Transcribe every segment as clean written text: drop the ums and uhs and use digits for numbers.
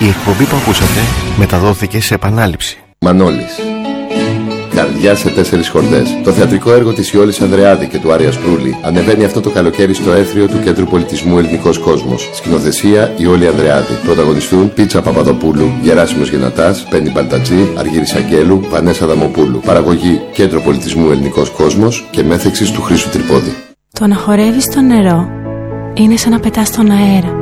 Η εκπομπή που ακούσατε μεταδόθηκε σε επανάληψη. Μανώλης. Καρδιά σε 4 χορδές. Το θεατρικό έργο της Ιόλης Ανδρεάδη και του Άρια Σπρούλη ανεβαίνει αυτό το καλοκαίρι στο Έθριο του Κέντρου Πολιτισμού Ελληνικός Κόσμος. Σκηνοθεσία Ιόλη Ανδρεάδη. Πρωταγωνιστούν Πίτσα Παπαδοπούλου, Γεράσιμος Γενατάς, Πέννη Μπαλτατζή, Αργύρης Αγγέλου, Βανέσα Δαμοπούλου. Παραγωγή Κέντρο Πολιτισμού Ελληνικός Κόσμος και μέθεξης του Χρήστου Τρυπόδη. Το να χορεύεις στο νερό είναι σαν να πετάς στον αέρα.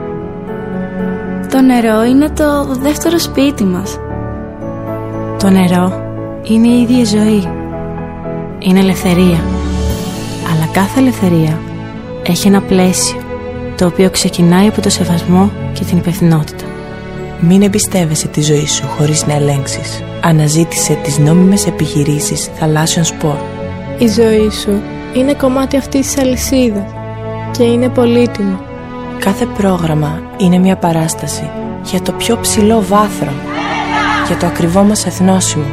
Το νερό είναι το δεύτερο σπίτι μας. Το νερό είναι η ίδια ζωή. Είναι ελευθερία. Αλλά κάθε ελευθερία έχει ένα πλαίσιο, το οποίο ξεκινάει από το σεβασμό και την υπευθυνότητα. Μην εμπιστεύεσαι τη ζωή σου χωρίς να ελέγξεις. Αναζήτησε τις νόμιμες επιχειρήσεις θαλάσσιων σπορ. Η ζωή σου είναι κομμάτι αυτής της αλυσίδας και είναι πολύτιμο. Κάθε πρόγραμμα είναι μια παράσταση για το πιο ψηλό βάθρο, για το ακριβό μας εθνόσημο.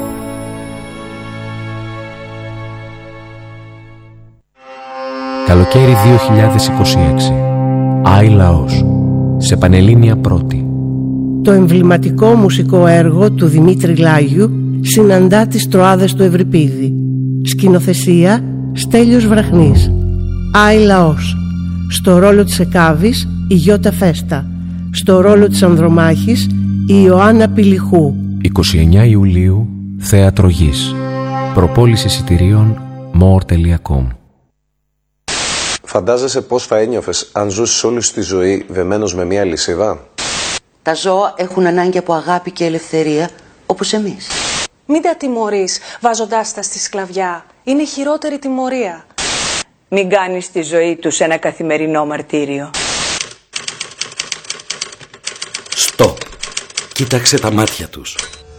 Καλοκαίρι 2026. Άι Λαός. Σε Πανελλήνια Πρώτη. Το εμβληματικό μουσικό έργο του Δημήτρη Λάγιου συναντά τις Τροάδες του Ευρυπίδη. Σκηνοθεσία Στέλιος Βραχνής. Άι Λαός. Στο ρόλο της Εκάβης η Γιώτα Φέστα. Στο ρόλο της Ανδρομάχης η Ιωάννα Πηλιχού. 29 Ιουλίου, Θέατρο Γης. Προπόληση εισιτηρίων more.com. Φαντάζεσαι πώς θα ένιωθες αν ζούσες όλη σου τη ζωή δεμένος με μια λυσίδα? Τα ζώα έχουν ανάγκη από αγάπη και ελευθερία, όπως εμείς. Μην τα τιμωρείς βάζοντάς τα στη σκλαβιά. Είναι χειρότερη τιμωρία. Μην κάνεις τη ζωή τους ένα καθημερινό μαρτύριο. Στοπ. Κοίταξε τα μάτια τους.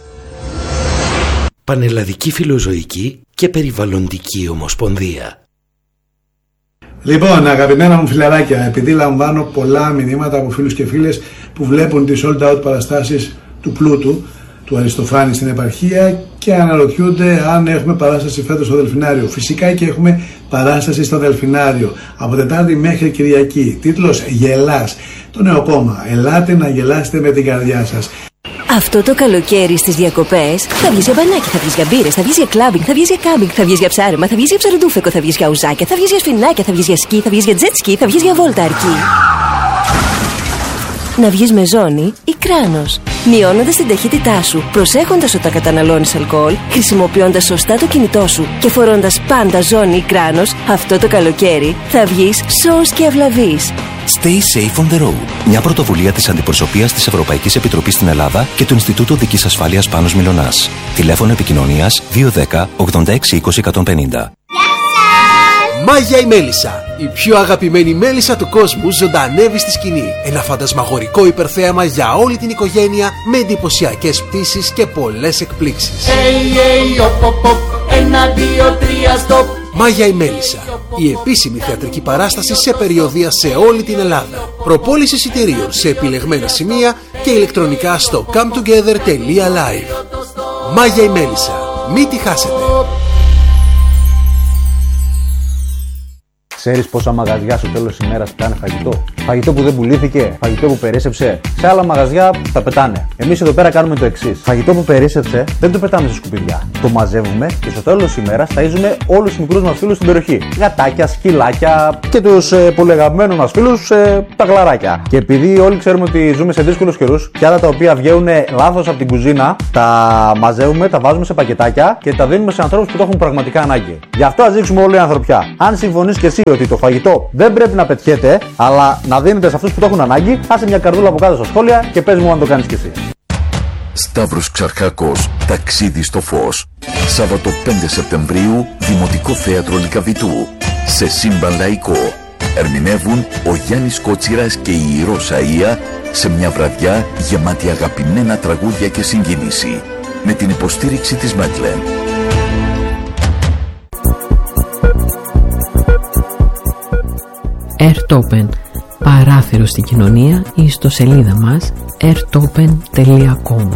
Πανελλαδική Φιλοζωική και Περιβαλλοντική Ομοσπονδία. Λοιπόν, αγαπημένα μου φιλαράκια, επειδή λαμβάνω πολλά μηνύματα από φίλους και φίλες που βλέπουν τις sold out παραστάσεις του Πλούτου, του Αριστοφάνη στην επαρχία και αναρωτιούνται αν έχουμε παράσταση φέτος στο Δελφινάριο. Φυσικά και έχουμε παράσταση στο Δελφινάριο από Τετάρτη μέχρι Κυριακή. Τίτλος Γελάς. Το νέο κόμμα. Ελάτε να γελάσετε με την καρδιά σας. Αυτό το καλοκαίρι στις διακοπές θα βγεις για μπανάκι, θα βγεις για μπύρες, θα βγεις για κλάμπινγκ, θα βγεις για κάμπινγκ, θα βγεις για ψάρεμα, θα βγεις για ψαροντούφεκο, θα βγεις για ουζάκια, θα βγεις για σφινάκια, θα βγεις για σκι, θα βγεις για τζετ σκι, θα βγεις για βόλτα αρκή. Να βγεις με ζώνη ή κράνος, μειώνοντας την ταχύτητά σου, προσέχοντας όταν καταναλώνεις αλκοόλ, χρησιμοποιώντας σωστά το κινητό σου και φορώντας πάντα ζώνη ή κράνος, αυτό το καλοκαίρι θα βγεις σώος και αυλαβής. Stay safe on the road. Μια πρωτοβουλία της Αντιπροσωπείας της Ευρωπαϊκής Επιτροπής στην Ελλάδα και του Ινστιτούτου Δικής Ασφάλειας Πάνος Μιλωνάς. Τηλέφωνο επικοινωνίας 210 86 20 150. Μάγια η Μέλισσα. Η πιο αγαπημένη μέλισσα του κόσμου ζωντανεύει στη σκηνή. Ένα φαντασμαγορικό υπερθέαμα για όλη την οικογένεια με εντυπωσιακές πτήσεις και πολλές εκπλήξεις. Ένα, δύο, τρία, stop. Μάγια η Μέλισσα. Η επίσημη θεατρική παράσταση σε περιοδεία σε όλη την Ελλάδα. Προπόληση εισιτηρίων σε επιλεγμένα σημεία και ηλεκτρονικά στο cometogether.live. Μάγια η Μέλισσα. Μην τη χάσετε. Ξέρεις πόσα μαγαζιά στο τέλος της ημέρας πετάνε φαγητό? Φαγητό που δεν πουλήθηκε, φαγητό που περίσσεψε. Σε άλλα μαγαζιά τα πετάνε. Εμείς εδώ πέρα κάνουμε το εξής. Φαγητό που περίσσεψε δεν το πετάμε σε σκουπιδιά. Το μαζεύουμε και στο τέλος της ημέρας ταΐζουμε όλους τους μικρούς μας φίλους στην περιοχή. Γατάκια, σκυλάκια και τους πολύ αγαπημένους μας φίλους τα γλαράκια. Και επειδή όλοι ξέρουμε ότι ζούμε σε δύσκολους καιρούς, πιάτα τα οποία βγαίνουν λάθος από την κουζίνα, τα μαζεύουμε, τα βάζουμε σε πακετάκια και τα δίνουμε σε ανθρώπους που το έχουν πραγματικά ανάγκη. Γι' αυτό ας δείξουμε όλη η ανθρωπιά. Αν συμφωνείς και εσύ ότι το φαγητό δεν πρέπει να πετιέται, αλλά να δίνεται σε αυτούς που το έχουν ανάγκη, άσε μια καρδούλα από κάτω στα σχόλια και πες μου αν το κάνεις κι εσύ. Σταύρος Ξαρχάκος, ταξίδι στο φως. Σάββατο 5 Σεπτεμβρίου, Δημοτικό Θέατρο Λυκαβητού. Σε σύμπαν λαϊκό. Ερμηνεύουν ο Γιάννης Κότσιρας και η Ρώσα Ία σε μια βραδιά γεμάτη αγαπημένα τραγούδια και συγκίνηση. Με την υποστήριξη της Μέτλεν. Airtopen. Παράθυρο στην κοινωνία ή ιστοσελίδα μας airtopen.com.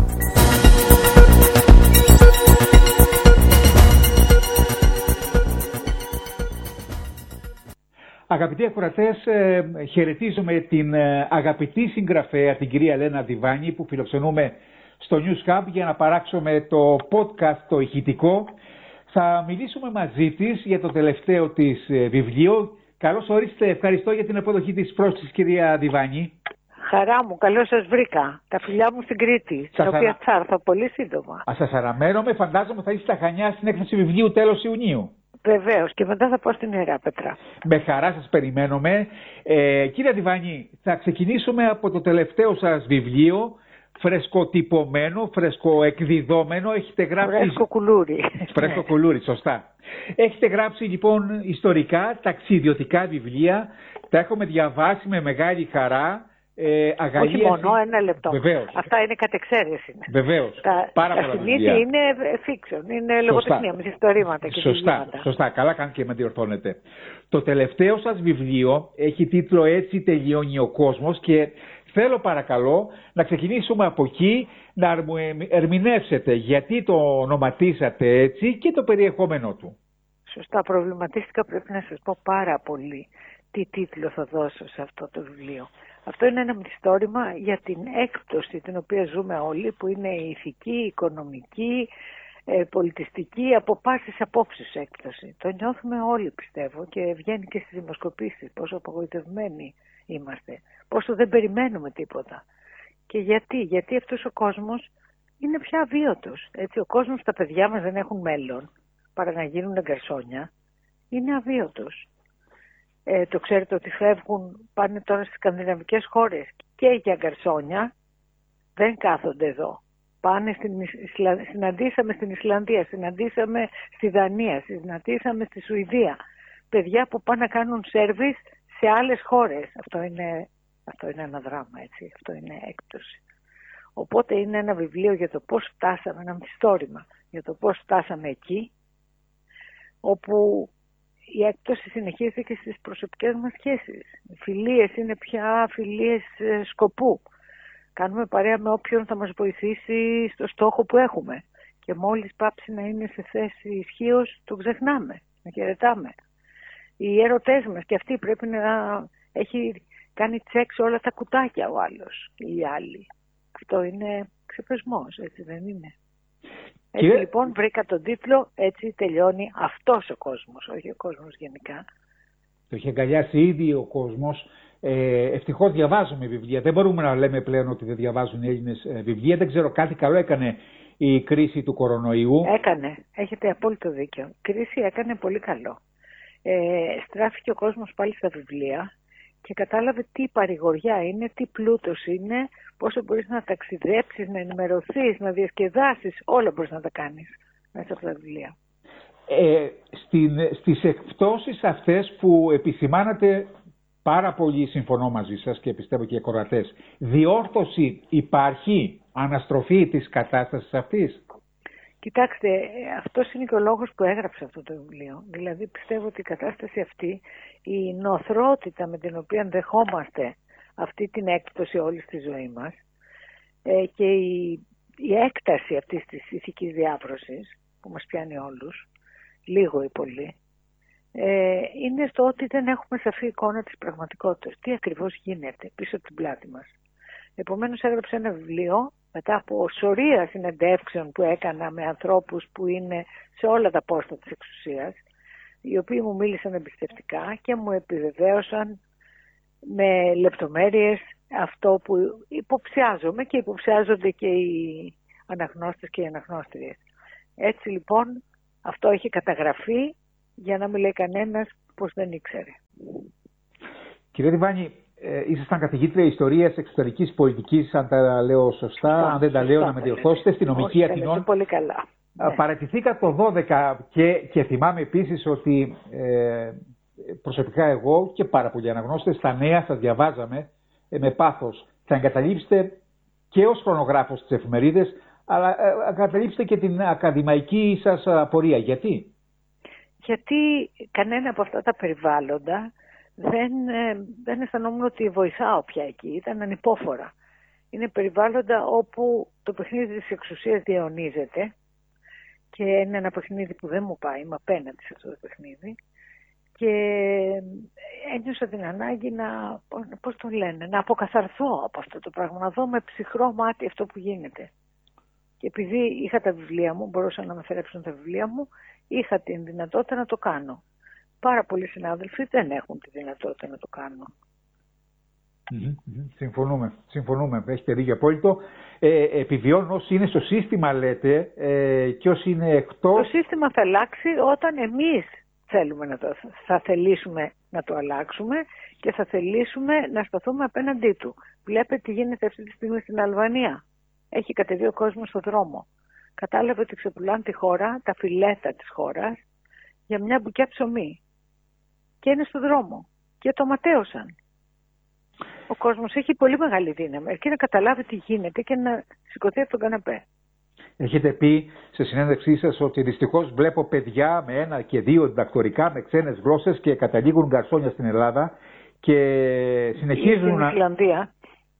Αγαπητοί ακροατές, χαιρετίζουμε την αγαπητή συγγραφέα, την κυρία Ελένα Διβάνη, που φιλοξενούμε στο News Hub για να παράξουμε το podcast, το ηχητικό. Θα μιλήσουμε μαζί της για το τελευταίο της βιβλίο. Καλώς ορίστε, ευχαριστώ για την αποδοχή της πρόσκλησης, κυρία Διβάνη. Χαρά μου, καλώς σας βρήκα. Τα φιλιά μου στην Κρήτη, στην οποία θα έρθω πολύ σύντομα. Σας αναμένομαι, φαντάζομαι θα είστε στα Χανιά στην έκθεση βιβλίου τέλος Ιουνίου. Βεβαίως, και μετά θα πάω στην Ιεράπετρα. Με χαρά σας περιμένουμε. Κύριε Διβάνη, θα ξεκινήσουμε από το τελευταίο σας βιβλίο, φρεσκοτυπωμένο, φρεσκοεκδιδόμενο. Έχετε γράψει... Φρεσκοκουλούρι. Φρεσκοκουλούρι, σωστά. Έχετε γράψει λοιπόν ιστορικά, ταξιδιωτικά βιβλία. Τα έχουμε διαβάσει με μεγάλη χαρά. Όχι μόνο, ένα λεπτό. Βεβαίως. Αυτά είναι κατεξαίρεση. Βεβαίως. Τα συνήθεια είναι fiction, είναι λογοτεχνία, μυθιστορήματα και βιβλήματα. Σωστά, καλά κάνετε και με διορθώνετε. Το τελευταίο σας βιβλίο έχει τίτλο «Έτσι τελειώνει ο κόσμος» και θέλω παρακαλώ να ξεκινήσουμε από εκεί, να μου ερμηνεύσετε γιατί το ονοματίσατε έτσι και το περιεχόμενό του. Σωστά, προβληματίστηκα, πρέπει να σας πω πάρα πολύ τι τίτλο θα δώσω σε αυτό το βιβλίο. Αυτό είναι ένα μυθιστόρημα για την έκπτωση την οποία ζούμε όλοι, που είναι η ηθική, η οικονομική, πολιτιστική, από πάσης απόψεις έκπτωση. Το νιώθουμε όλοι, πιστεύω, και βγαίνει και στις δημοσκοπήσεις πόσο απογοητευμένοι είμαστε, πόσο δεν περιμένουμε τίποτα. Και γιατί αυτός ο κόσμος είναι πια αβίωτος. Έτσι, ο κόσμος, τα παιδιά μας δεν έχουν μέλλον παρά να γίνουν γκαρσόνια, είναι αβίωτος. Το ξέρετε ότι πάνε τώρα στις σκανδιναβικές χώρες και για γκαρσόνια, δεν κάθονται εδώ. Πάνε συναντήσαμε στην Ισλανδία, συναντήσαμε στη Δανία, συναντήσαμε στη Σουηδία. Παιδιά που πάνε να κάνουν σέρβις σε άλλες χώρες. Αυτό είναι ένα δράμα, έτσι. Αυτό είναι έκπτωση. Οπότε είναι ένα βιβλίο για το πώς φτάσαμε, ένα μυθιστόρημα για το πώς φτάσαμε εκεί, όπου η έκπτωση συνεχίζεται και στις προσωπικές μας σχέσεις. Οι φιλίες είναι πια φιλίες σκοπού. Κάνουμε παρέα με όποιον θα μας βοηθήσει στο στόχο που έχουμε. Και μόλις πάψει να είναι σε θέση ισχύως, τον ξεχνάμε, να χαιρετάμε. Οι έρωτές μας και αυτοί πρέπει να έχει κάνει τσεκ σε όλα τα κουτάκια ο άλλος ή οι άλλοι. Αυτό είναι ξεπεσμός, έτσι δεν είναι? Έτσι λοιπόν βρήκα τον τίτλο «Έτσι τελειώνει αυτός ο κόσμος», όχι ο κόσμος γενικά. Το είχε αγκαλιάσει ήδη ο κόσμος. Ευτυχώς διαβάζουμε βιβλία. Δεν μπορούμε να λέμε πλέον ότι δεν διαβάζουν οι Έλληνες βιβλία. Δεν ξέρω, κάτι καλό έκανε η κρίση του κορονοϊού. Έκανε. Έχετε απόλυτο δίκιο. Η κρίση έκανε πολύ καλό. Στράφηκε ο κόσμος πάλι στα βιβλία και κατάλαβε τι παρηγοριά είναι, τι πλούτος είναι, πόσο μπορείς να ταξιδέψεις, να ενημερωθείς, να διασκεδάσεις, όλα μπορείς να τα κάνεις μέσα από τα βιβλία. Στις εκπτώσεις αυτές που επισημάνατε, πάρα πολύ συμφωνώ μαζί σας και πιστεύω και οι ακροατές, διόρθωση υπάρχει, αναστροφή της κατάστασης αυτής? Κοιτάξτε, αυτός είναι και ο λόγος που έγραψα αυτό το βιβλίο. Δηλαδή πιστεύω ότι η κατάσταση αυτή, η νοθρότητα με την οποία δεχόμαστε αυτή την έκπτωση όλη στη ζωή μας και η έκταση αυτής της ηθικής διάβρωσης που μας πιάνει όλους, λίγο ή πολύ, είναι στο ότι δεν έχουμε σαφή εικόνα της πραγματικότητας. Τι ακριβώς γίνεται πίσω από την πλάτη μας. Επομένως έγραψα ένα βιβλίο μετά από σωρία συνεντεύξεων που έκανα με ανθρώπους που είναι σε όλα τα πόστα της εξουσίας, οι οποίοι μου μίλησαν εμπιστευτικά και μου επιβεβαίωσαν με λεπτομέρειες αυτό που υποψιάζομαι και υποψιάζονται και οι αναγνώστες και οι αναγνώστριες. Έτσι λοιπόν αυτό έχει καταγραφεί για να μην λέει κανένας πως δεν ήξερε. Κύριε Διβάνη, ήσασταν καθηγήτρια ιστορίας εξωτερικής πολιτικής, αν τα λέω σωστά, αν δεν τα λέω να με διορθώσετε, στη νομική Αθηνών. Πολύ καλά. Παρατηθήκα το 12 και θυμάμαι επίσης ότι προσωπικά εγώ και πάρα πολλοί αναγνώστες στα νέα σας διαβάζαμε με πάθος. Θα εγκαταλείψετε και ως χρονογράφος της εφημερίδες, αλλά εγκαταλείψετε και την ακαδημαϊκή σας πορεία. Γιατί? Γιατί κανένα από αυτά τα περιβάλλοντα δεν αισθανόμουν ότι βοηθάω πια εκεί. Ήταν ανυπόφορα. Είναι περιβάλλοντα όπου το παιχνίδι της εξουσίας διαιωνίζεται και είναι ένα παιχνίδι που δεν μου πάει, είμαι απέναντι σε αυτό το παιχνίδι και ένιωσα την ανάγκη να, πώς το λένε, να αποκαθαρθώ από αυτό το πράγμα, να δω με ψυχρό μάτι αυτό που γίνεται. Και επειδή είχα τα βιβλία μου, μπορούσαν να με θερέψουν τα βιβλία μου, είχα την δυνατότητα να το κάνω. Πάρα πολλοί συνάδελφοι δεν έχουν τη δυνατότητα να το κάνουν. Συμφωνούμε. Έχετε δίκιο απόλυτο. Επιβιώνουν όσοι είναι στο σύστημα, λέτε, και όσοι είναι εκτός. Το σύστημα θα αλλάξει όταν εμείς θα θελήσουμε να το αλλάξουμε και θα θελήσουμε να σταθούμε απέναντί του. Βλέπετε τι γίνεται αυτή τη στιγμή στην Αλβανία. Έχει κατεβεί ο κόσμος στον δρόμο. Κατάλαβε ότι ξεπουλάνε τη χώρα, τα φιλέτα της χώρας, για μια μπουκιά ψωμί. Και είναι στον δρόμο. Και το ματέωσαν. Ο κόσμος έχει πολύ μεγάλη δύναμη. Αρκεί να καταλάβει τι γίνεται και να σηκωθεί από τον καναπέ. Έχετε πει σε συνέντευξή σας ότι δυστυχώς βλέπω παιδιά με 1 και 2 διδακτορικά με ξένες γλώσσες και καταλήγουν γκαρσόνια στην Ελλάδα και συνεχίζουν στην Ισλανδία.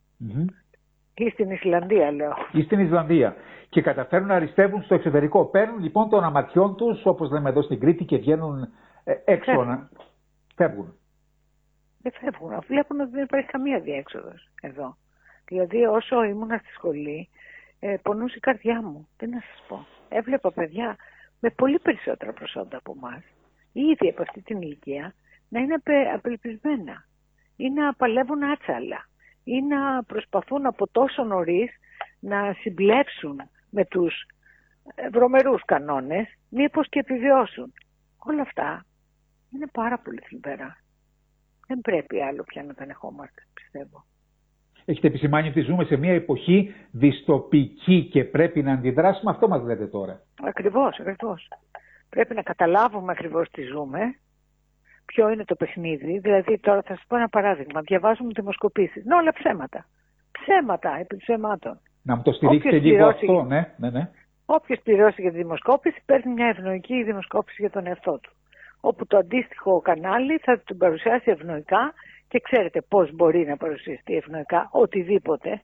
Ή στην Ισλανδία, λέω. Ή στην Ισλανδία. Και καταφέρουν να αριστεύουν στο εξωτερικό. Παίρνουν λοιπόν των αματιών τους, όπως λέμε εδώ στην Κρήτη, και βγαίνουν έξω. Φεύγουν. Δεν φεύγουν. Βλέπουν ότι δεν υπάρχει καμία διέξοδος εδώ. Δηλαδή, όσο ήμουνα στη σχολή, πονούσε η καρδιά μου. Τι να σας πω. Έβλεπα παιδιά με πολύ περισσότερα προσόντα από εμάς, ήδη από αυτή την ηλικία, να είναι απελπισμένα ή να παλεύουν άτσαλα ή να προσπαθούν από τόσο νωρίς να συμπλέψουν με τους βρωμερούς κανόνες, μήπως και επιβιώσουν. Όλα αυτά είναι πάρα πολύ θλιβερά. Δεν πρέπει άλλο πια να τα ανεχόμαστε, πιστεύω. Έχετε επισημάνει ότι ζούμε σε μια εποχή δυστοπική και πρέπει να αντιδράσουμε. Αυτό μας λέτε τώρα. Ακριβώς. Πρέπει να καταλάβουμε ακριβώς τι ζούμε, ποιο είναι το παιχνίδι. Δηλαδή τώρα θα σας πω ένα παράδειγμα. Διαβάζουμε δημοσκοπήσεις. Είναι όλα ψέματα. Ψέματα επί ψεμάτων. Να μου το στηρίξετε λίγο αυτό, ναι. Όποιος πληρώσει για τη δημοσκόπηση παίρνει μια ευνοϊκή δημοσκόπηση για τον εαυτό του. Όπου το αντίστοιχο κανάλι θα την παρουσιάσει ευνοϊκά και ξέρετε πώς μπορεί να παρουσιαστεί ευνοϊκά οτιδήποτε.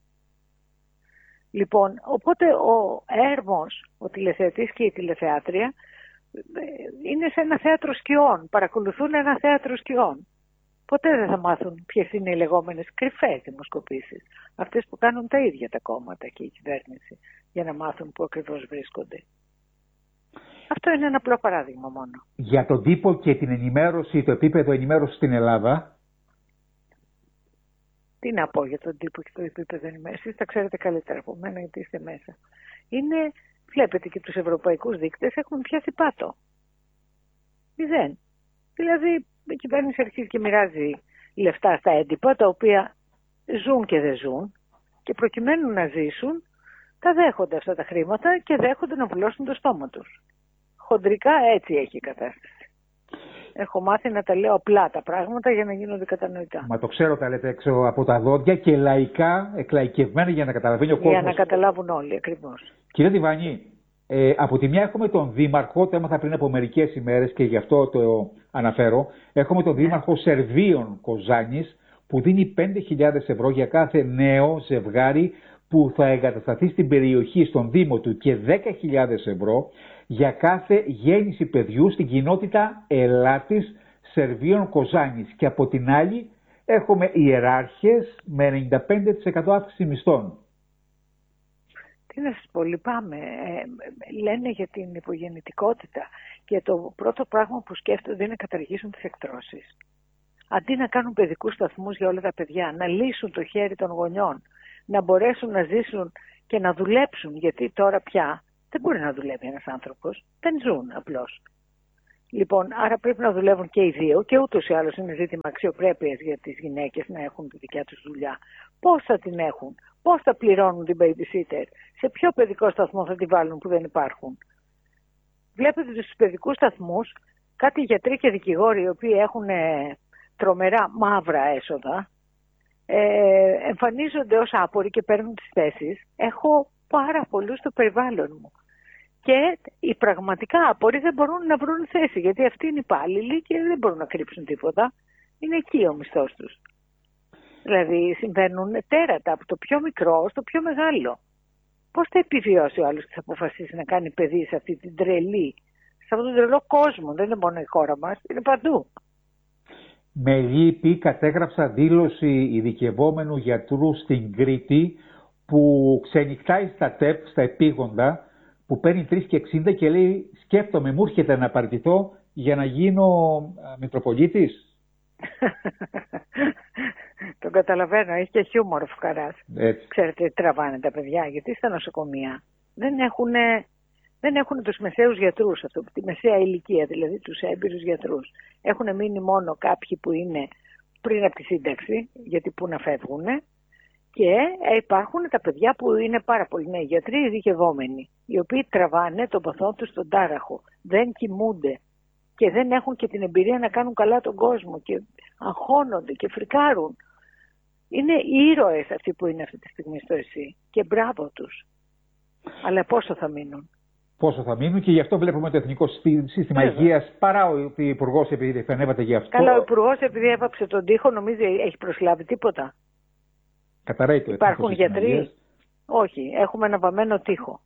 Λοιπόν, οπότε ο έρμος, ο τηλεθεατής και η τηλεθεάτρια είναι σε ένα θέατρο σκιών, παρακολουθούν ένα θέατρο σκιών. Ποτέ δεν θα μάθουν ποιες είναι οι λεγόμενες κρυφές δημοσκοπήσεις. Αυτές που κάνουν τα ίδια τα κόμματα και η κυβέρνηση για να μάθουν πού ακριβώς βρίσκονται. Αυτό είναι ένα απλό παράδειγμα μόνο. Για τον τύπο και την ενημέρωση, το επίπεδο ενημέρωσης στην Ελλάδα. Τι να πω για τον τύπο και το επίπεδο ενημέρωσης, τα ξέρετε καλύτερα από μένα γιατί είστε μέσα. Βλέπετε και τους ευρωπαϊκούς δείκτες έχουν πιάσει πάτο. 0. Δηλαδή η κυβέρνηση αρχίζει και μοιράζει λεφτά στα έντυπα, τα οποία ζουν και δεν ζουν και προκειμένου να ζήσουν τα δέχονται αυτά τα χρήματα και δέχονται να βουλώσουν το στόμα τους. Χοντρικά έτσι έχει η κατάσταση. Έχω μάθει να τα λέω απλά τα πράγματα για να γίνονται κατανοητά. Μα το ξέρω, τα λέτε έξω από τα δόντια και λαϊκά, εκλαϊκευμένα για να καταλαβαίνει ο κόσμος. Για να καταλάβουν όλοι, ακριβώς. Κύριε Διβάνη, από τη μια έχουμε τον Δήμαρχο, το έμαθα πριν από μερικές ημέρες και γι' αυτό το αναφέρω. Έχουμε τον Δήμαρχο Σερβίων Κοζάνης που δίνει 5.000 ευρώ για κάθε νέο ζευγάρι που θα εγκατασταθεί στην περιοχή, στον Δήμο του, και 10.000 ευρώ για κάθε γέννηση παιδιού στην κοινότητα Ελάτης Σερβίων Κοζάνης. Και από την άλλη έχουμε ιεράρχες με 95% αύξηση μισθών. Τι να σας πω, λυπάμαι. Λένε για την υπογεννητικότητα και το πρώτο πράγμα που σκέφτονται είναι να καταργήσουν τις εκτρώσεις. Αντί να κάνουν παιδικούς σταθμούς για όλα τα παιδιά, να λύσουν το χέρι των γονιών, να μπορέσουν να ζήσουν και να δουλέψουν, γιατί τώρα πια δεν μπορεί να δουλεύει ένας άνθρωπος, δεν ζουν απλώς. Λοιπόν, άρα πρέπει να δουλεύουν και οι δύο και ούτως ή άλλως είναι ζήτημα αξιοπρέπειας για τις γυναίκες να έχουν τη δικιά τους δουλειά. Πώς θα την έχουν, πώς θα πληρώνουν την babysitter, σε ποιο παιδικό σταθμό θα την βάλουν που δεν υπάρχουν. Βλέπετε στους παιδικούς σταθμούς κάτι γιατροί και δικηγόροι οι οποίοι έχουν τρομερά μαύρα έσοδα, εμφανίζονται ως άποροι και παίρνουν τις θέσεις. Έχω πάρα πολλούς στο περιβάλλον μου. Και οι πραγματικά άποροι δεν μπορούν να βρουν θέση, γιατί αυτοί είναι υπάλληλοι και δεν μπορούν να κρύψουν τίποτα. Είναι εκεί ο μισθός τους. Δηλαδή συμβαίνουν τέρατα από το πιο μικρό στο πιο μεγάλο. Πώς θα επιβιώσει ο άλλος και θα αποφασίσει να κάνει παιδί σε αυτή την τρελή, σε αυτόν τον τρελό κόσμο? Δεν είναι μόνο η χώρα μας, είναι παντού. Με λύπη κατέγραψα δήλωση ειδικευόμενου γιατρού στην Κρήτη που ξενυχτάει στα ΤΕΠ, στα επίγοντα, που παίρνει 3,60 και λέει σκέφτομαι, μου έρχεται να παραιτηθώ για να γίνω Μητροπολίτης. Τον καταλαβαίνω, έχει και χιούμορ ο Φουκαράς. Ξέρετε, τραβάνε τα παιδιά, γιατί στα νοσοκομεία δεν έχουν τους μεσαίους γιατρούς, τη μεσαία ηλικία, δηλαδή τους έμπειρους γιατρούς. Έχουν μείνει μόνο κάποιοι που είναι πριν από τη σύνταξη, γιατί πού να φεύγουν, και υπάρχουν τα παιδιά που είναι πάρα πολύ νέοι γιατροί, ειδικευόμενοι, οι οποίοι τραβάνε τον παθό τους στον τάραχο, δεν κοιμούνται και δεν έχουν και την εμπειρία να κάνουν καλά τον κόσμο και αγχώνονται και φρικάρουν. Είναι ήρωες αυτοί που είναι αυτή τη στιγμή στο ΕΣΥ και μπράβο τους. Αλλά πόσο θα μείνουν. Πόσο θα μείνουν, και γι' αυτό βλέπουμε το Εθνικό Σύστημα Υγείας, παρά ότι ο Υπουργός, επειδή φανέβατε γι' αυτό. Καλά, ο Υπουργός, επειδή έβαψε τον τοίχο, νομίζει έχει προσλάβει τίποτα. Καταραίει το Υπάρχουν γιατροί. Όχι, έχουμε ένα βαμμένο τοίχο.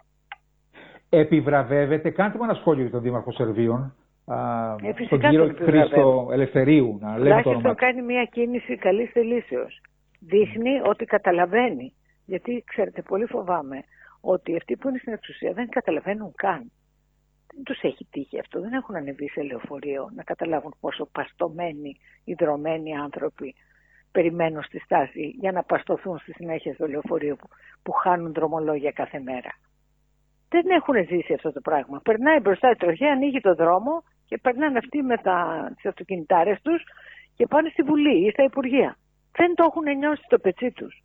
Επιβραβεύεται, κάντε μου ένα σχόλιο για τον Δήμαρχο Σερβίων, τον κύριο Χρήστο Ελευθερίου. Τουλάχιστον κάνει μια κίνηση καλής θελήσεως. Δείχνει ότι καταλαβαίνει. Γιατί, ξέρετε, πολύ φοβάμαι ότι αυτοί που είναι στην εξουσία δεν καταλαβαίνουν καν. Δεν τους έχει τύχει αυτό. Δεν έχουν ανεβεί σε λεωφορείο να καταλάβουν πόσο παστωμένοι, ιδρωμένοι άνθρωποι περιμένουν στη στάση για να παστοθούν στη συνέχεια στο λεωφορείο που χάνουν δρομολόγια κάθε μέρα. Δεν έχουν ζήσει αυτό το πράγμα. Περνάει μπροστά η τροχέα, ανοίγει το δρόμο και περνάνε αυτοί με τις αυτοκινητάρες τους και πάνε στη Βουλή ή στα Υπουργεία. Δεν το έχουν νιώσει στο πετσί τους.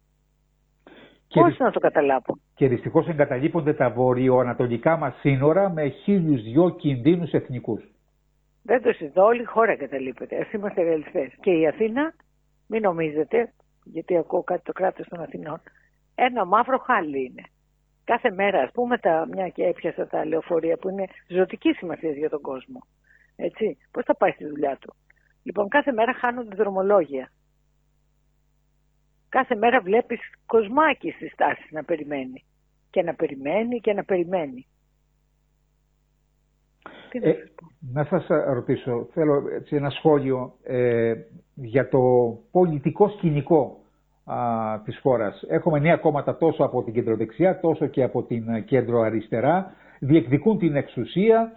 Πώς να το καταλάβουν. Και δυστυχώς εγκαταλείπονται τα βορειοανατολικά μας σύνορα με 1.002 κινδύνους εθνικούς. Δεν το συζητώ, όλη η χώρα εγκαταλείπεται. Ας είμαστε ρεαλιστές. Και η Αθήνα, μην νομίζετε, γιατί ακούω κάτι το κράτος των Αθηνών, ένα μαύρο χάλι είναι. Κάθε μέρα, ας πούμε, μια και έπιασα τα λεωφορεία που είναι ζωτική σημασία για τον κόσμο. Έτσι, πώς θα πάει στη δουλειά του. Λοιπόν, κάθε μέρα χάνονται δρομολόγια. Κάθε μέρα βλέπεις κοσμάκι στις τάσεις να περιμένει. Και να περιμένει και να περιμένει. Να σας ρωτήσω, θέλω έτσι ένα σχόλιο για το πολιτικό σκηνικό της χώρας. Έχουμε νέα κόμματα τόσο από την κεντροδεξιά, τόσο και από την κέντρο-αριστερά. Διεκδικούν την εξουσία.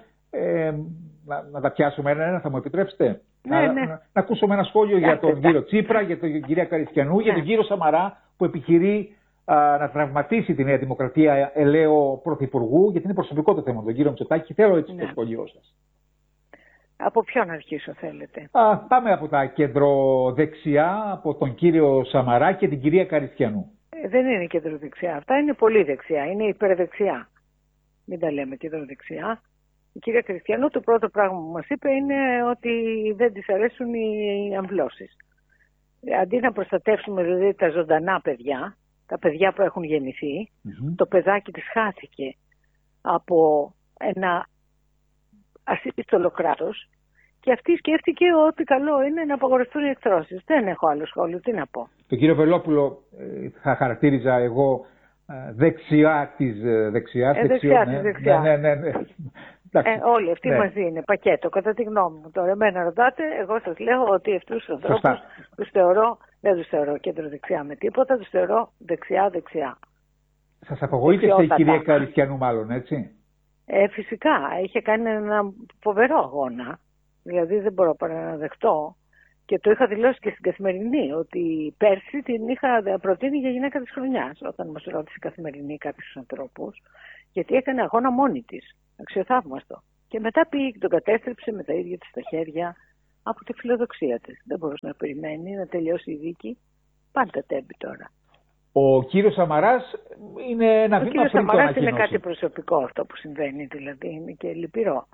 Να τα πιάσουμε ένα-ένα, θα μου επιτρέψετε. Ναι. Να ακούσουμε ένα σχόλιο για τον κύριο Τσίπρα, για την κυρία Καριστιανού, για τον κύριο Σαμαρά που επιχειρεί να τραυματίσει τη Νέα Δημοκρατία ελαίο πρωθυπουργού, γιατί είναι προσωπικό το θέμα, τον κύριο Μητσοτάκη. Θέλω έτσι το σχόλιο σας. Από ποιον αρχίσω θέλετε? Πάμε από τα κεντροδεξιά, από τον κύριο Σαμαρά και την κυρία Καριστιανού. Δεν είναι κεντροδεξιά. Αυτά είναι πολύ δεξιά. Είναι υπερδεξιά. Μην τα λέμε κεντροδεξιά. Η κυρία Καριστιανού το πρώτο πράγμα που μας είπε είναι ότι δεν της αρέσουν οι αμβλώσεις. Αντί να προστατεύσουμε δηλαδή τα ζωντανά παιδιά, τα παιδιά που έχουν γεννηθεί, το παιδάκι της χάθηκε από ένα ασύστολο κράτος και αυτή σκέφτηκε ότι καλό είναι να απαγορευτούν οι εκτρώσεις. Δεν έχω άλλο σχόλιο, τι να πω. Τον κύριο Βελόπουλο θα χαρακτήριζα εγώ δεξιά της δεξιάς. Δεξιά της δεξιάς. Ναι. Όλοι αυτοί μαζί είναι πακέτο, κατά τη γνώμη μου. Τώρα εμένα ρωτάτε, εγώ σας λέω ότι αυτούς τους ανθρώπους τους θεωρώ, δεν τους θεωρώ κέντρο-δεξιά με τίποτα, τους θεωρώ δεξιά-δεξιά. Σας απογοήτευσε η κυρία Καριστιανού μάλλον, έτσι? Φυσικά, είχε κάνει ένα φοβερό αγώνα, δηλαδή δεν μπορώ παρά να δεχτώ και το είχα δηλώσει και στην Καθημερινή ότι πέρσι την είχα προτείνει για γυναίκα της χρονιάς όταν μας ρώτησε η Καθημερινή κάποιους ανθρώπους, γιατί έκανε αγώνα μόνη της. Αξιοθαύμαστο. Και μετά πήγε και τον κατέστρεψε με τα ίδια της τα χέρια από τη φιλοδοξία της. Δεν μπορούσε να περιμένει να τελειώσει η δίκη. Πάντα τέμπει τώρα. Ο κύριος Σαμαράς είναι ένα βήμα πριν το ανακοινώσει. Ο κύριος Σαμαράς είναι κάτι προσωπικό αυτό που συμβαίνει, δηλαδή είναι και λυπηρό.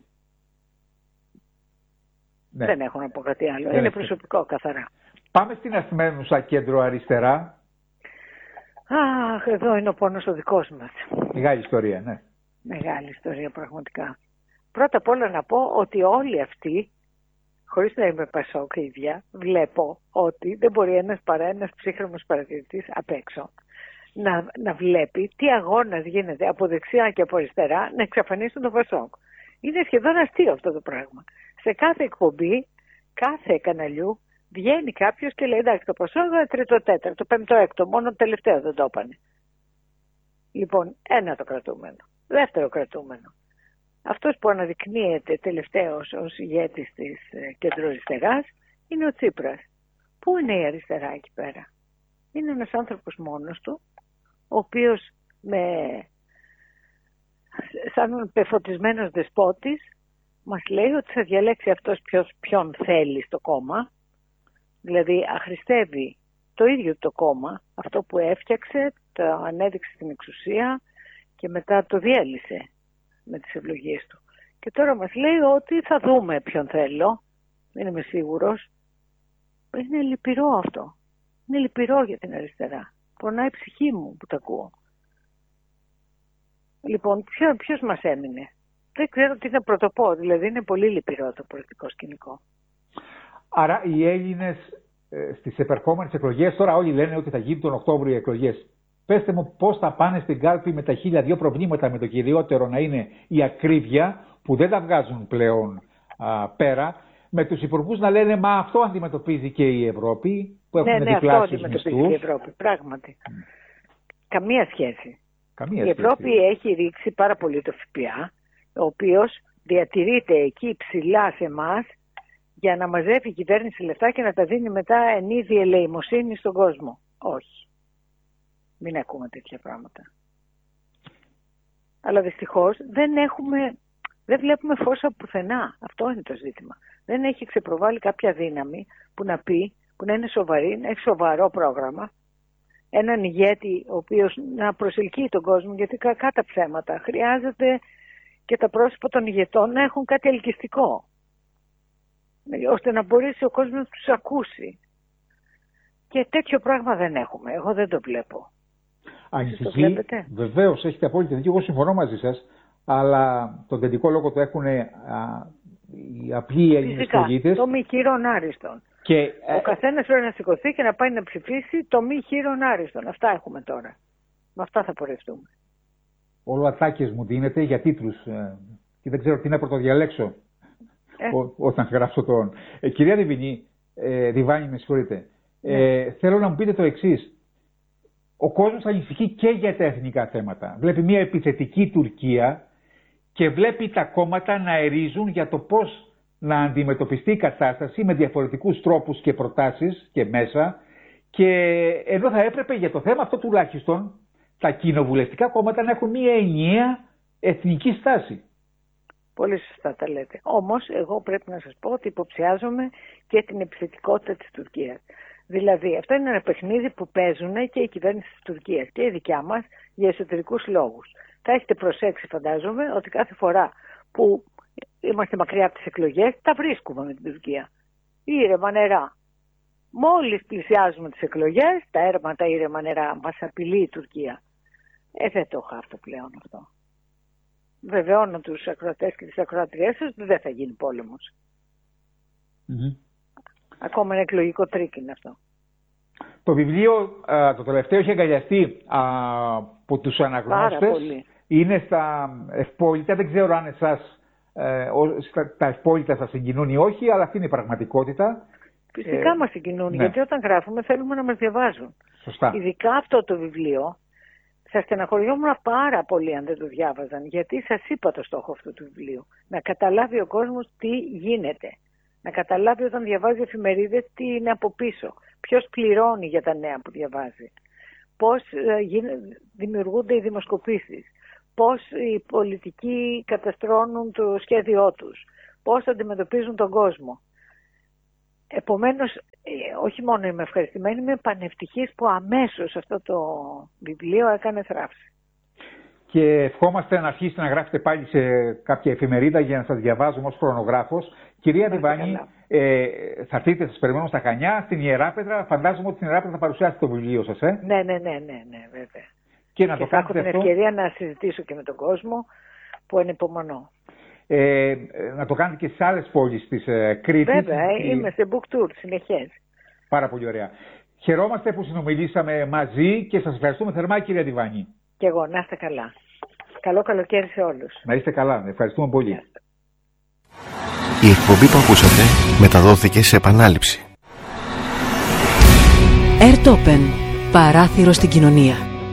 Ναι. Δεν έχω να πω κάτι άλλο. Είναι προσωπικό καθαρά. Πάμε στην Ασημένουσα κέντρο-αριστερά. Αχ, εδώ είναι ο πόνος ο δικός μας. Μεγάλη ιστορία, ναι. Μεγάλη ιστορία πραγματικά. Πρώτα απ' όλα να πω ότι όλοι αυτοί, χωρίς να είμαι Πασόκ ίδια, βλέπω ότι δεν μπορεί ένας παρά ένας ψύχρεμος παρατηρητής απ' έξω να βλέπει τι αγώνας γίνεται από δεξιά και από αριστερά να εξαφανίσουν τον Πασόκ. Είναι σχεδόν αστείο αυτό το πράγμα. Σε κάθε εκπομπή κάθε καναλιού βγαίνει κάποιος και λέει εντάξει, το ποσό είναι τρίτο, τέταρτο, πέμπτο, έκτο, μόνο το τελευταίο δεν το έπανε. Λοιπόν, ένα το κρατούμενο. Δεύτερο κρατούμενο. Αυτός που αναδεικνύεται τελευταίος ως ηγέτης της κεντροαριστεράς είναι ο Τσίπρας. Πού είναι η αριστερά εκεί πέρα? Είναι ένας άνθρωπος μόνος του, ο οποίος σαν πεφωτισμένος δεσπότης μας λέει ότι θα διαλέξει αυτός ποιον θέλει στο κόμμα. Δηλαδή αχρηστεύει το ίδιο το κόμμα, αυτό που έφτιαξε, το ανέδειξε στην εξουσία και μετά το διέλυσε με τις ευλογίες του. Και τώρα μας λέει ότι θα δούμε ποιον θέλω, δεν είμαι σίγουρος. Είναι λυπηρό αυτό. Είναι λυπηρό για την αριστερά. Πονάει η ψυχή μου που τα ακούω. Λοιπόν, ποιος μας έμεινε? Δεν ξέρω τι να πρωτοπώ. Δηλαδή είναι πολύ λυπηρό το πολιτικό σκηνικό. Άρα οι Έλληνες στις επερχόμενες εκλογές, τώρα όλοι λένε ότι θα γίνουν τον Οκτώβριο οι εκλογές. Πέστε μου πώς θα πάνε στην κάλπη με τα 1002 προβλήματα, με το κυριότερο να είναι η ακρίβεια που δεν τα βγάζουν πλέον πέρα, με τους υπουργούς να λένε μα αυτό αντιμετωπίζει και η Ευρώπη που έχουν διπλάσιους μισθούς. Ναι, αυτό αντιμετωπίζει η Ευρώπη, πράγματι. Καμία σχέση. Η Ευρώπη έχει ρίξει πάρα πολύ το ΦΠΑ, ο οποίος διατηρείται εκεί ψηλά σε εμάς για να μαζεύει η κυβέρνηση λεφτά και να τα δίνει μετά εν είδη ελεημοσύνη στον κόσμο. Όχι. Μην ακούμε τέτοια πράγματα. Αλλά δυστυχώς δεν βλέπουμε φως από πουθενά. Αυτό είναι το ζήτημα. Δεν έχει ξεπροβάλει κάποια δύναμη που να πει, που να είναι σοβαρή, να έχει σοβαρό πρόγραμμα. Έναν ηγέτη ο οποίος να προσελκύει τον κόσμο, γιατί κακά τα ψέματα. Χρειάζεται και τα πρόσωπα των ηγετών να έχουν κάτι ελκυστικό, ώστε να μπορέσει ο κόσμος να τους ακούσει. Και τέτοιο πράγμα δεν έχουμε. Εγώ δεν το βλέπω. Ανησυχεί, βεβαίως έχετε απόλυτη δίκιο, εγώ συμφωνώ μαζί σας, αλλά τον τελικό λόγο το έχουν οι απλοί Έλληνες πολίτες. Το μη χείρον άριστον. Και ο καθένας πρέπει να σηκωθεί και να πάει να ψηφίσει το μη χείρον άριστον. Αυτά έχουμε τώρα. Με αυτά θα πορευτούμε. Όλο ατάκες μου δίνετε για τίτλους και δεν ξέρω τι να πρωτοδιαλέξω όταν γράψω τον. Κυρία Διβάνη, με συγχωρείτε. Θέλω να μου πείτε το εξής. Ο κόσμος ανησυχεί και για τα εθνικά θέματα. Βλέπει μια επιθετική Τουρκία και βλέπει τα κόμματα να ερίζουν για το πώς να αντιμετωπιστεί η κατάσταση με διαφορετικούς τρόπους και προτάσεις και μέσα, και ενώ θα έπρεπε για το θέμα αυτό τουλάχιστον τα κοινοβουλευτικά κόμματα να έχουν μια ενιαία εθνική στάση. Πολύ σωστά τα λέτε. Όμως εγώ πρέπει να σας πω ότι υποψιάζομαι και την επιθετικότητα της Τουρκίας. Δηλαδή αυτό είναι ένα παιχνίδι που παίζουν και η κυβέρνηση της Τουρκίας και η δικιά μας για εσωτερικούς λόγους. Θα έχετε προσέξει, φαντάζομαι, ότι κάθε φορά που είμαστε μακριά από τις εκλογές τα βρίσκουμε με την Τουρκία. Ήρεμα νερά. Μόλις πλησιάζουμε τις εκλογές, τα έρμα, τα ήρεμα νερά, μας απειλεί η Τουρκία. Δεν το χάφτω πλέον αυτό. Βεβαιώνω τους ακροατές και τις ακροατριές σας ότι δεν θα γίνει πόλεμος. Ακόμα ένα εκλογικό τρίκ είναι αυτό. Το βιβλίο το τελευταίο έχει αγκαλιαστεί από τους αναγνώστες. Είναι στα ευπόλυτα. Δεν ξέρω αν εσάς τα ευπόλυτα σας συγκινούν ή όχι, αλλά αυτή είναι η πραγματικότητα. Φυσικά μας συγκινούν, γιατί όταν γράφουμε θέλουμε να μας διαβάζουν. Σωστά. Ειδικά αυτό το βιβλίο θα στεναχωριόμουν πάρα πολύ αν δεν το διάβαζαν, γιατί σας είπα το στόχο αυτού του βιβλίου. Να καταλάβει ο κόσμος τι γίνεται. Να καταλάβει όταν διαβάζει εφημερίδες τι είναι από πίσω. Ποιος πληρώνει για τα νέα που διαβάζει. Πώς δημιουργούνται οι δημοσκοπήσεις. Πώς οι πολιτικοί καταστρώνουν το σχέδιό τους. Πώς αντιμετωπίζουν τον κόσμο. Επομένως, όχι μόνο είμαι ευχαριστημένη, είμαι πανευτυχής που αμέσως αυτό το βιβλίο έκανε θράψη. Και ευχόμαστε να αρχίσετε να γράφετε πάλι σε κάποια εφημερίδα για να σας διαβάζουμε ως χρονογράφος. Κυρία Διβάνη, θα έρθετε, σας περιμένω στα Χανιά, στην Ιεράπετρα. Φαντάζομαι ότι στην Ιεράπετρα θα παρουσιάσετε το βιβλίο σας, Ναι, βέβαια. Και να το θα έχω κάνετε την ευκαιρία να συζητήσω και με τον κόσμο που ανυπομονώ. Να το κάνετε και στις άλλες πόλεις της Κρήτης. Βέβαια, είμαι σε book tour συνεχές. Πάρα πολύ ωραία. Χαιρόμαστε που συνομιλήσαμε μαζί και σας ευχαριστούμε θερμά, κυρία Διβάνη. Και εγώ, να είστε καλά. Καλό καλοκαίρι σε όλους. Να είστε καλά, ευχαριστούμε πολύ. Η εκπομπή που ακούσατε μεταδόθηκε σε επανάληψη. Airtopen. Παράθυρο στην κοινωνία.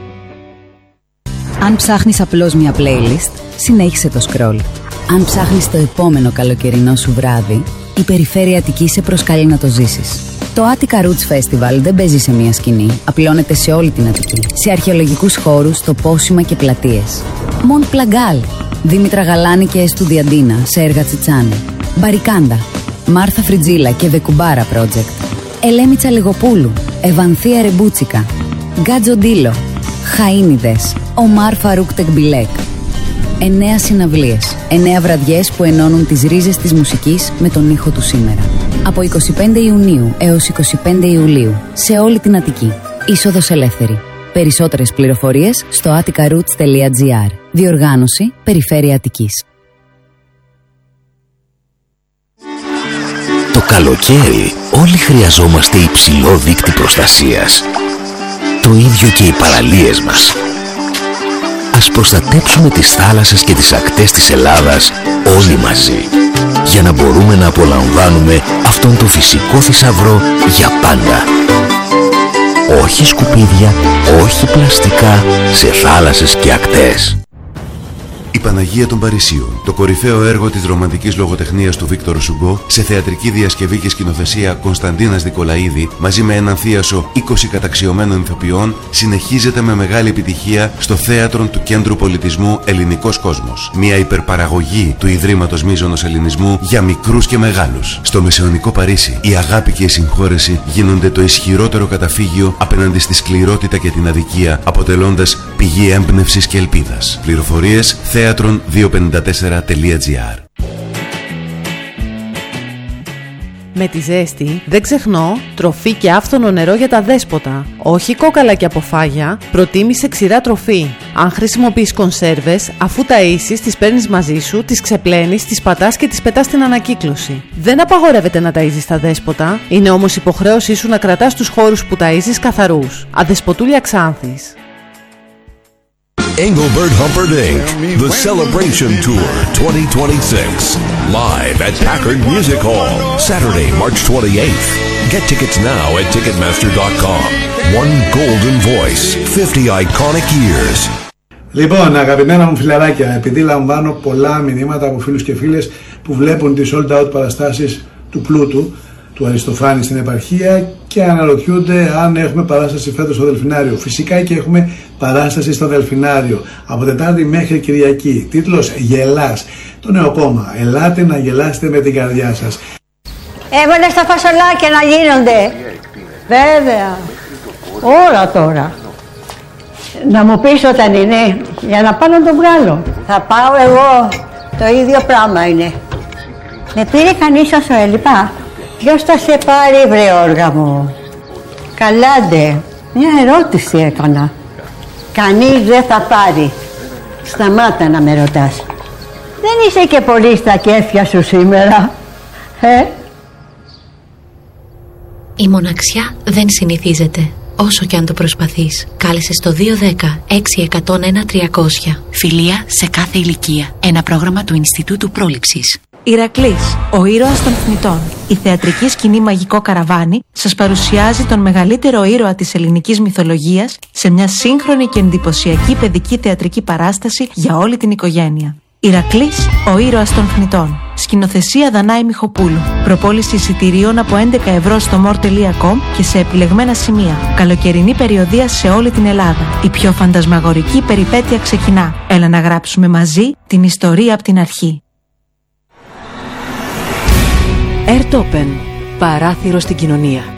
Αν ψάχνεις απλώς μια playlist, συνέχισε το scroll. Αν ψάχνεις το επόμενο καλοκαιρινό σου βράδυ, η Περιφέρεια Αττικής σε προσκαλεί να το ζήσεις. Το Attica Roots Festival δεν παίζει σε μια σκηνή, απλώνεται σε όλη την Αττική. Σε αρχαιολογικούς χώρους, τοπόσιμα και πλατείες. Μοντ Πλαγκάλ, Δήμητρα Γαλάνη και Εστουδιαντίνα σε έργα Τσιτσάνη. Μπαρικάντα, Μάρθα Φριτζίλα και Βεκουμπάρα Project. Ελέμη Τσαλιγοπούλου, Ευανθία Ρεμπούτσικα. Γκάτζο Ντίλο, Χαΐνιδες, Ομάρ Φαρούκ Τεκμπιλέκ. 9 συναυλίες, 9 βραδιές που ενώνουν τις ρίζες της μουσικής με τον ήχο του σήμερα. Από 25 Ιουνίου έως 25 Ιουλίου, σε όλη την Αττική. Είσοδος ελεύθερη. Περισσότερες πληροφορίες στο atticaroots.gr. Διοργάνωση Περιφέρεια Αττικής. Το καλοκαίρι όλοι χρειαζόμαστε υψηλό δείκτη προστασίας. Το ίδιο και οι παραλίες μας. Ας προστατέψουμε τις θάλασσες και τις ακτές της Ελλάδας όλοι μαζί, για να μπορούμε να απολαμβάνουμε αυτόν τον φυσικό θησαυρό για πάντα. Όχι σκουπίδια, όχι πλαστικά σε θάλασσες και ακτές. Η Παναγία των Παρισίων, το κορυφαίο έργο της ρομαντικής λογοτεχνίας του Βίκτορ Σουγκό, σε θεατρική διασκευή και σκηνοθεσία Κωνσταντίνας Δικολαίδη, μαζί με έναν θίασο 20 καταξιωμένων ηθοποιών, συνεχίζεται με μεγάλη επιτυχία στο θέατρο του Κέντρου Πολιτισμού Ελληνικός Κόσμος. Μια υπερπαραγωγή του Ιδρύματος Μίζωνος Ελληνισμού για μικρούς και μεγάλους. Στο μεσαιωνικό Παρίσι, η αγάπη και η συγχώρεση γίνονται το ισχυρότερο καταφύγιο απέναντι στη σκληρότητα και την αδικία, αποτελώντας πηγή έμπνευσης και ελπίδας. Πληροφορίες theatron254.gr. Με τη ζέστη δεν ξεχνώ τροφή και άφθονο νερό για τα δέσποτα. Όχι κόκαλα και αποφάγια, προτίμησε ξηρά τροφή. Αν χρησιμοποιείς κονσέρβες, αφού ταΐσεις, τις παίρνεις μαζί σου, τις ξεπλένεις, τις πατάς και τις πετάς στην ανακύκλωση. Δεν απαγορεύεται να ταΐζεις τα δέσποτα, είναι όμως υποχρέωσή σου να κρατάς τους χώρους που ταΐζεις καθαρούς. Αδεσποτούλια Ξάνθης. Engelbert Humperdinck Inc., the Celebration Tour 2026, live at Packard Music Hall, Saturday, March 28th. Get tickets now at Ticketmaster.com. One golden voice, 50 iconic years. Λοιπόν, αγαπημένα μου φιλαράκια, επειδή λαμβάνω πολλά μηνύματα από φίλους και φίλες που βλέπουν τις sold out παραστάσεις του Πλούτου, του Αριστοφάνη στην επαρχία και αναρωτιούνται αν έχουμε παράσταση φέτος στο Δελφινάριο. Φυσικά και έχουμε παράσταση στο Δελφινάριο από Τετάρτη μέχρι Κυριακή. Τίτλος «Γελάς». Το νέο κόμμα. Ελάτε να γελάσετε με την καρδιά σας. Έβαλε στα φασολάκια να γίνονται. Βέβαια. Ώρα τώρα. Να μου πεις όταν είναι, για να πάω να το βγάλω. Θα πάω εγώ. Το ίδιο πράγμα είναι. Με πήρε κανείς όσο έλειπα. Ποιος θα σε πάρει, βρε όργα μου? Καλάντε, μια ερώτηση έκανα. Κανείς δεν θα πάρει. Σταμάτα να με ρωτάς. Δεν είσαι και πολύ στα κέφια σου σήμερα, Η μοναξιά δεν συνηθίζεται, όσο και αν το προσπαθείς. Κάλεσε στο 210-6101-300. Φιλία σε κάθε ηλικία. Ένα πρόγραμμα του Ινστιτούτου Πρόληψης. Ηρακλής, ο ήρωας των θνητών. Η θεατρική σκηνή Μαγικό Καραβάνι σας παρουσιάζει τον μεγαλύτερο ήρωα της ελληνικής μυθολογίας σε μια σύγχρονη και εντυπωσιακή παιδική θεατρική παράσταση για όλη την οικογένεια. Ηρακλής, ο ήρωας των θνητών. Σκηνοθεσία Δανάη Μιχοπούλου. Προπόληση εισιτηρίων από 11 ευρώ στο more.com και σε επιλεγμένα σημεία. Καλοκαιρινή περιοδεία σε όλη την Ελλάδα. Η πιο φαντασμαγορική περιπέτεια ξεκινά. Έλα να γράψουμε μαζί την ιστορία από την αρχή. Airtopen. Παράθυρο στην κοινωνία.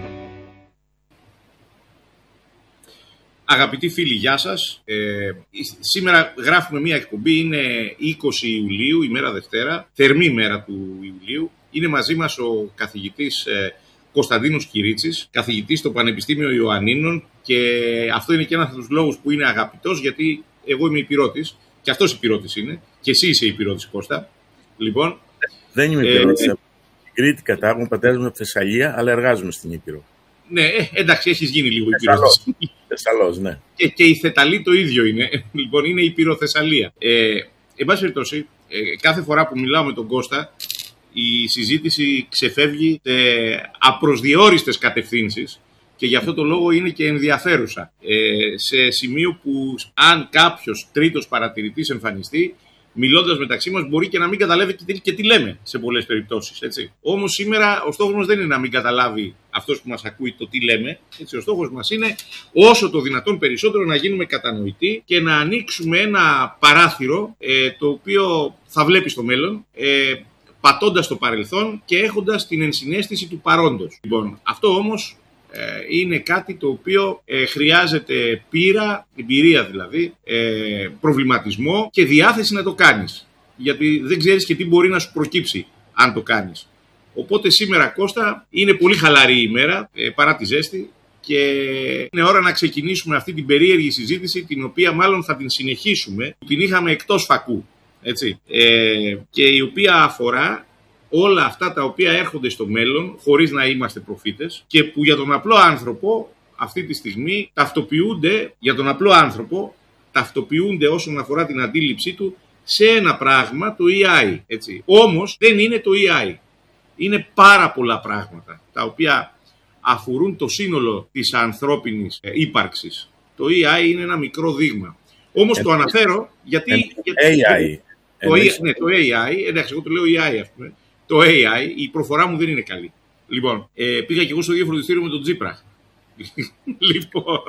Αγαπητοί φίλοι, γεια σας. Σήμερα γράφουμε μια εκπομπή, είναι 20 Ιουλίου, ημέρα Δευτέρα, θερμή μέρα του Ιουλίου. Είναι μαζί μας ο καθηγητής Κωνσταντίνος Κυρίτσης, καθηγητής στο Πανεπιστήμιο Ιωαννίνων, και αυτό είναι και ένας από τους λόγους που είναι αγαπητός, γιατί εγώ είμαι Ηπειρώτης και αυτός Ηπειρώτης είναι, και εσύ είσαι Ηπειρώτης, Κώστα. Λοιπόν, δεν είμαι Ηπειρώτης. Κρήτη κατάγομαι, πατέρας μου από Θεσσαλία, αλλά εργάζομαι στην Ήπειρο. Ναι, εντάξει, έχεις γίνει λίγο Ηπειρώτης. Θεσσαλός, ναι. Και η Θεταλή το ίδιο είναι. Λοιπόν, είναι Ηπειρο Θεσσαλία. Εν πάση περιπτώσει, κάθε φορά που μιλάω με τον Κώστα, η συζήτηση ξεφεύγει σε απροσδιόριστες κατευθύνσεις και γι' αυτό το λόγο είναι και ενδιαφέρουσα. Σε σημείο που αν κάποιος τρίτος παρατηρητής εμφανιστεί, μιλώντας μεταξύ μας, μπορεί και να μην καταλάβει και τι λέμε σε πολλές περιπτώσεις. Έτσι. Όμως σήμερα ο στόχος μας δεν είναι να μην καταλάβει αυτός που μας ακούει το τι λέμε. Έτσι. Ο στόχος μας είναι όσο το δυνατόν περισσότερο να γίνουμε κατανοητοί και να ανοίξουμε ένα παράθυρο το οποίο θα βλέπει στο μέλλον, πατώντας το παρελθόν και έχοντας την ενσυναίσθηση του παρόντος. Λοιπόν, αυτό όμως είναι κάτι το οποίο χρειάζεται εμπειρία δηλαδή, προβληματισμό και διάθεση να το κάνεις. Γιατί δεν ξέρεις και τι μπορεί να σου προκύψει αν το κάνεις. Οπότε σήμερα, Κώστα, είναι πολύ χαλαρή η ημέρα παρά τη ζέστη και είναι ώρα να ξεκινήσουμε αυτή την περίεργη συζήτηση, την οποία μάλλον θα την συνεχίσουμε. Την είχαμε εκτός φακού, έτσι, και η οποία αφορά όλα αυτά τα οποία έρχονται στο μέλλον, χωρίς να είμαστε προφήτες, και που για τον απλό άνθρωπο αυτή τη στιγμή ταυτοποιούνται όσον αφορά την αντίληψή του σε ένα πράγμα, το AI. Έτσι. Όμως δεν είναι το AI. Είναι πάρα πολλά πράγματα τα οποία αφορούν το σύνολο της ανθρώπινης ύπαρξης. Το AI είναι ένα μικρό δείγμα. Όμως το αναφέρω γιατί... AI. Το AI, εντάξει, εγώ το λέω AI, ας πούμε. Το AI, η προφορά μου δεν είναι καλή. Λοιπόν, πήγα και εγώ στο ίδιο φροντιστήριο με τον Τσίπρα. Λοιπόν,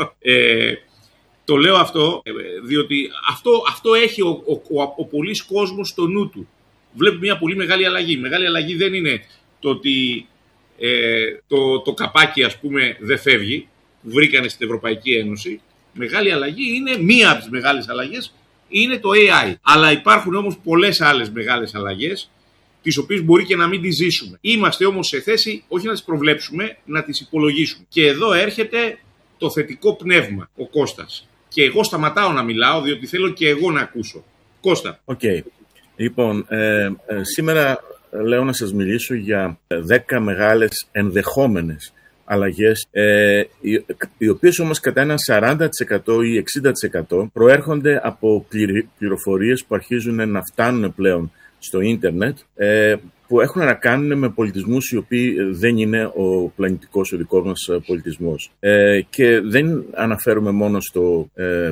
το λέω αυτό, διότι αυτό έχει ο πολύς κόσμος στο νου του. Βλέπει μια πολύ μεγάλη αλλαγή. Η μεγάλη αλλαγή δεν είναι το ότι το καπάκι, ας πούμε, δεν φεύγει, που βρήκανε στην Ευρωπαϊκή Ένωση. Μεγάλη αλλαγή είναι, μία από τις μεγάλες αλλαγές είναι το AI. Αλλά υπάρχουν όμως πολλές άλλες μεγάλες αλλαγές, τις οποίες μπορεί και να μην τις ζήσουμε. Είμαστε όμως σε θέση όχι να τις προβλέψουμε, να τις υπολογίσουμε. Και εδώ έρχεται το θετικό πνεύμα, ο Κώστας. Και εγώ σταματάω να μιλάω, διότι θέλω και εγώ να ακούσω. Κώστα. Okay. Λοιπόν, σήμερα λέω να σας μιλήσω για 10 μεγάλες ενδεχόμενες αλλαγές, οι οποίες όμως κατά ένα 40% ή 60% προέρχονται από πληροφορίες που αρχίζουν να φτάνουν πλέον στο ίντερνετ, που έχουν να κάνουν με πολιτισμούς οι οποίοι δεν είναι ο πλανητικός, ο δικός μας πολιτισμός. Και δεν αναφέρουμε μόνο στο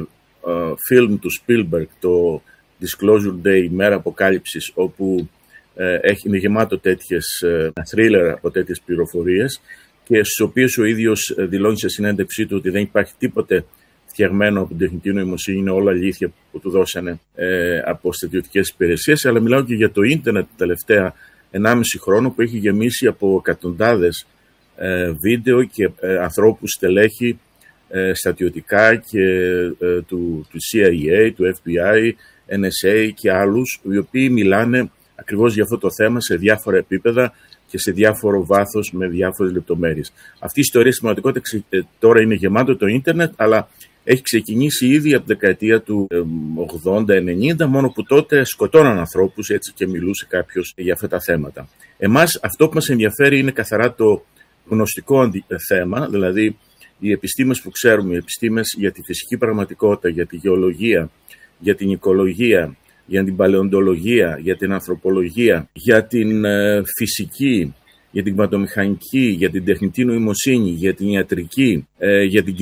φιλμ του Spielberg, το Disclosure Day, η μέρα αποκάλυψης, όπου είναι γεμάτο τέτοιες thriller από τέτοιες πληροφορίες και στις οποίες ο ίδιος δηλώνει σε συνέντευξή του ότι δεν υπάρχει τίποτε φτιαγμένο από την τεχνητή νοημοσύνη, είναι όλα αλήθεια που του δώσανε από στρατιωτικές υπηρεσίες, αλλά μιλάω και για το ίντερνετ τα τελευταία 1,5 χρόνο που έχει γεμίσει από εκατοντάδες βίντεο και ανθρώπους στελέχη στρατιωτικά και του CIA, του FBI, NSA και άλλους, οι οποίοι μιλάνε ακριβώς για αυτό το θέμα σε διάφορα επίπεδα και σε διάφορο βάθος με διάφορες λεπτομέρειες. Αυτή η ιστορία στην πραγματικότητα τώρα είναι γεμάτο το ίντερνετ, αλλά έχει ξεκινήσει ήδη από τη δεκαετία του 80-90, μόνο που τότε σκοτώναν ανθρώπους, έτσι, και μιλούσε κάποιος για αυτά τα θέματα. Εμάς αυτό που μας ενδιαφέρει είναι καθαρά το γνωστικό θέμα, δηλαδή οι επιστήμες που ξέρουμε, οι επιστήμες για τη φυσική πραγματικότητα, για τη γεωλογία, για την οικολογία, για την παλαιοντολογία, για την ανθρωπολογία, για την φυσική, για την κτηνομηχανική, για την τεχνητή νοημοσύνη, για την ιατρική, για την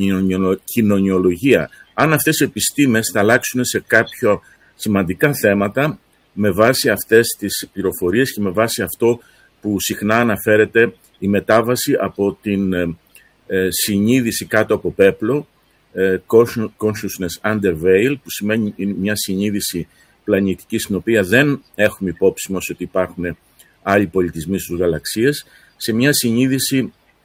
κοινωνιολογία. Αν αυτές οι επιστήμες θα αλλάξουν σε κάποια σημαντικά θέματα με βάση αυτές τις πληροφορίες και με βάση αυτό που συχνά αναφέρεται, η μετάβαση από την συνείδηση κάτω από πέπλο, consciousness under veil, που σημαίνει μια συνείδηση πλανητική στην οποία δεν έχουμε υπόψη μας ότι υπάρχουν άλλοι πολιτισμοί στους γαλαξίες, σε μια συνείδηση